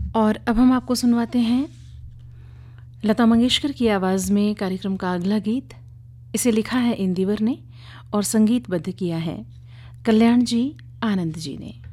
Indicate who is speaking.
Speaker 1: और अब हम आपको सुनवाते हैं लता मंगेशकर की आवाज़ में कार्यक्रम का अगला गीत। इसे लिखा है इंदिवर ने और संगीतबद्ध किया है कल्याण जी आनंद जी ने।